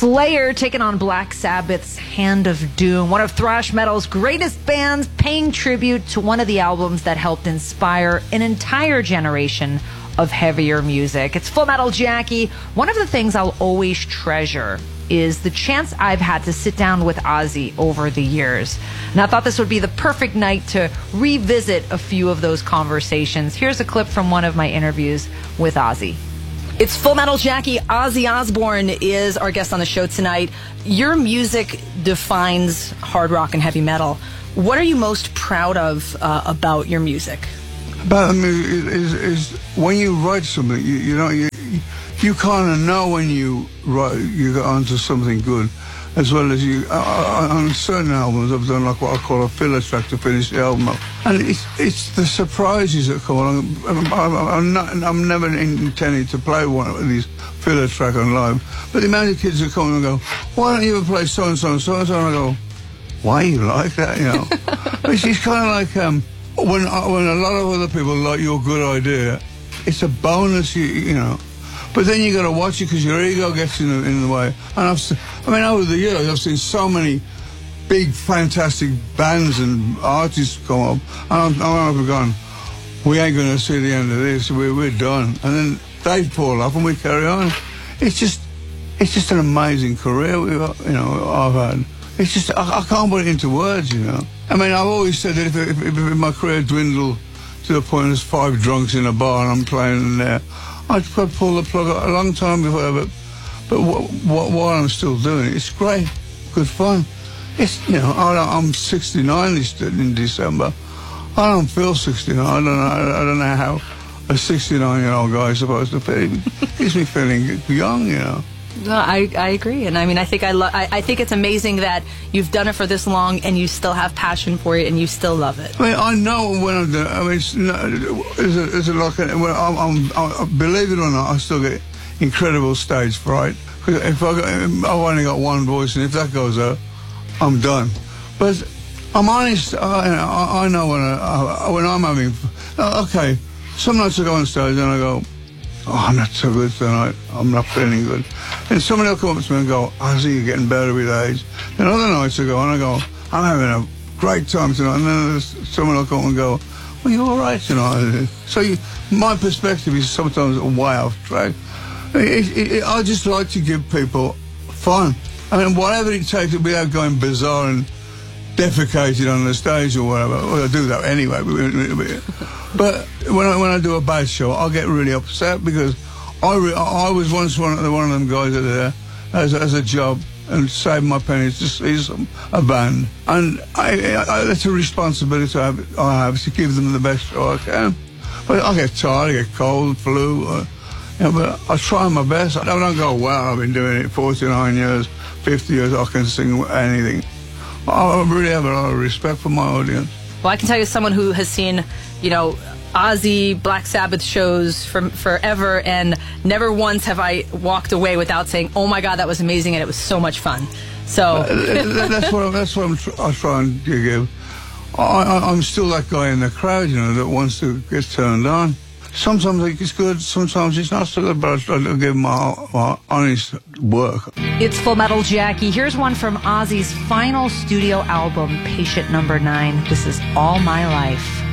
Slayer taking on Black Sabbath's Hand of Doom, one of thrash metal's greatest bands, paying tribute to one of the albums that helped inspire an entire generation of heavier music. It's Full Metal Jackie. One of the things I'll always treasure is the chance I've had to sit down with Ozzy over the years. And I thought this would be the perfect night to revisit a few of those conversations. Here's a clip from one of my interviews with Ozzy. It's Full Metal Jackie. Ozzy Osbourne is our guest on the show tonight. Your music defines hard rock and heavy metal. What are you most proud of about your music? About the music is when you write something, you kind of know when you write, you get onto something good, as well as you. On certain albums, I've done like what I call a filler track to finish the album up, and it's the surprises that come along. I'm never intending to play one of these filler track on live, but the amount of kids that come and go, "Why don't you ever play so and so and so and so?" And I go, "Why you like that?" You know, it's kind of like when a lot of other people like your good idea, it's a bonus, you know. But then you got to watch it because your ego gets in the way. And over the years, I've seen so many big, fantastic bands and artists come up, and I've gone, we ain't going to see the end of this. We're done. And then they fall off, and we carry on. It's just an amazing career I've had. It's just I can't put it into words, you know. I mean, I've always said that if my career dwindled to the point there's 5 drunks in a bar and I'm playing in there, I'd pull the plug a long time before, but while I'm still doing it, it's great, good fun. It's, I'm 69 in December. I don't feel 69. I don't know how a 69-year-old guy is supposed to feel. It keeps me feeling young, you know. No, I agree, and I mean, I think it's amazing that you've done it for this long and you still have passion for it and you still love it. I mean, I know when I'm doing. I mean, it's like believe it or not, I still get incredible stage fright. If I've only got one voice, and if that goes out, I'm done. But I'm honest. I know when I'm having. Okay, some nights I go on stage and I go, "Oh, I'm not so good tonight. I'm not feeling good." And somebody will come up to me and go, "Ozzy, you're getting better with age." And other nights I go and I go, "I'm having a great time tonight." And then someone will come and go, "Well, you're all right tonight." So my perspective is sometimes way off track. I just like to give people fun. I mean, whatever it takes without going bizarre and defecated on the stage or whatever. Well, I do that anyway. But when I do a bad show, I get really upset because I was once one of them guys that are there as a job and saved my pennies to see a band, and it's a responsibility I have to give them the best show I can. But I get tired, I get cold, flu, but I try my best. I don't go, "Wow, I've been doing it 49 years, 50 years, I can sing anything." I really have a lot of respect for my audience. Well, I can tell you, as someone who has seen, Ozzy, Black Sabbath shows from forever, and never once have I walked away without saying, "Oh my God, that was amazing," and it was so much fun. So that's what I try and give. I'm still that guy in the crowd, that wants to get turned on. Sometimes I think it's good, sometimes it's not so good, but I try to give my honest work. It's Full Metal Jackie. Here's one from Ozzy's final studio album, Patient Number 9. This is All My Life.